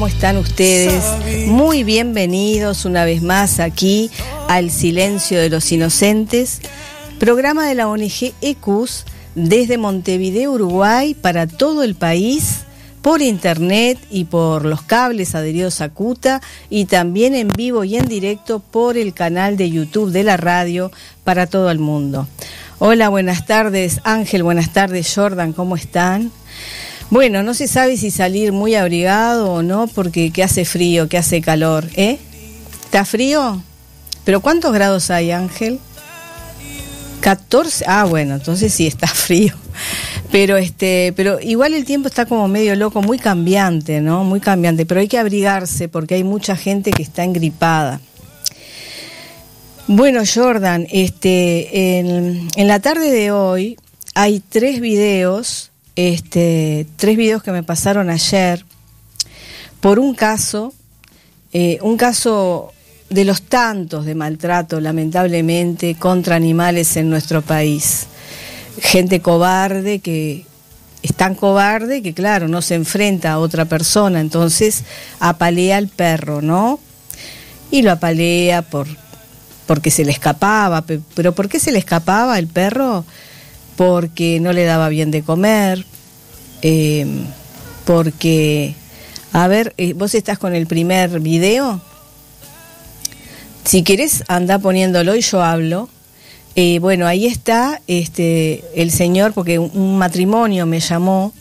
¿Cómo están ustedes? Muy bienvenidos una vez más aquí al Silencio de los Inocentes, programa de la ONG ECUS desde Montevideo, Uruguay, para todo el país, por internet y por los cables adheridos a CUTA, y también en vivo y en directo por el canal de YouTube de la radio para todo el mundo. Hola, buenas tardes Ángel, buenas tardes Jordan, ¿cómo están? Bueno, no se sabe si salir muy abrigado o no, porque que hace frío, que hace calor, ¿eh? ¿Está frío? ¿Pero cuántos grados hay, Ángel? 14, bueno, entonces sí está frío. Pero igual el tiempo está como medio loco, muy cambiante, ¿no? Muy cambiante, pero hay que abrigarse porque hay mucha gente que está engripada. Bueno, Jordan, en la tarde de hoy hay tres videos que me pasaron ayer por un caso de los tantos de maltrato, lamentablemente, contra animales en nuestro país. Gente cobarde, que es tan cobarde que, claro, no se enfrenta a otra persona, entonces apalea al perro, ¿no? Y lo apalea porque se le escapaba. ¿Pero por qué se le escapaba el perro? Porque no le daba bien de comer, porque, a ver, vos estás con el primer video, si querés anda poniéndolo y yo hablo. Bueno, ahí está el señor, porque un matrimonio me llamó,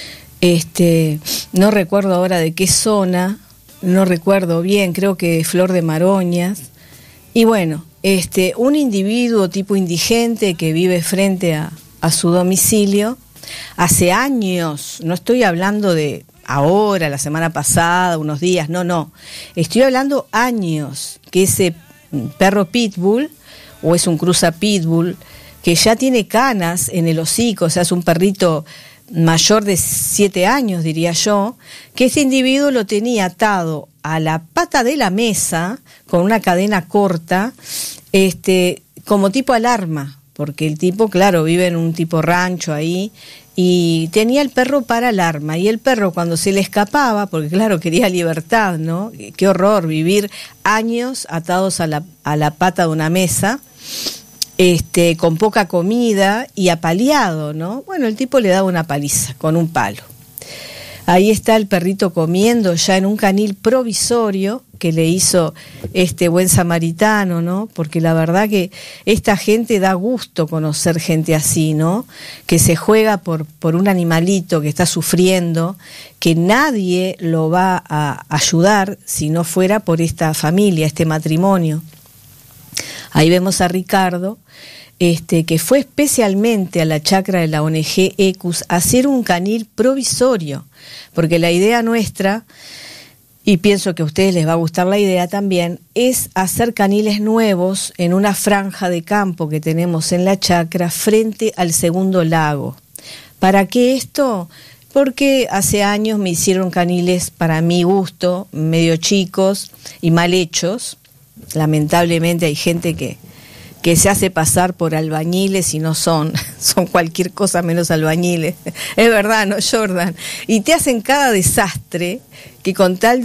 no recuerdo ahora de qué zona, no recuerdo bien, creo que Flor de Maroñas, y bueno, un individuo tipo indigente que vive frente a su domicilio, hace años, no estoy hablando de ahora, la semana pasada, unos días, no, estoy hablando años, que ese perro pitbull, o es un cruza pitbull, que ya tiene canas en el hocico, o sea, es un perrito mayor de 7 años, diría yo, que ese individuo lo tenía atado a la pata de la mesa, con una cadena corta, como tipo alarma, porque el tipo, claro, vive en un tipo rancho ahí, y tenía el perro para alarma, y el perro cuando se le escapaba, porque claro, quería libertad, ¿no? Qué horror vivir años atados a la pata de una mesa, con poca comida y apaleado, ¿no? Bueno, el tipo le daba una paliza con un palo. Ahí está el perrito comiendo ya en un canil provisorio que le hizo este buen samaritano, ¿no? Porque la verdad que esta gente da gusto conocer gente así, ¿no? Que se juega por un animalito que está sufriendo, que nadie lo va a ayudar si no fuera por esta familia, este matrimonio. Ahí vemos a Ricardo, que fue especialmente a la chacra de la ONG ECUS a hacer un canil provisorio, porque la idea nuestra, y pienso que a ustedes les va a gustar la idea también, es hacer caniles nuevos en una franja de campo que tenemos en la chacra frente al segundo lago. ¿Para qué esto? Porque hace años me hicieron caniles para mi gusto, medio chicos y mal hechos. Lamentablemente hay gente que se hace pasar por albañiles y no son cualquier cosa menos albañiles. Es verdad, ¿no, Jordan? Y te hacen cada desastre que con tal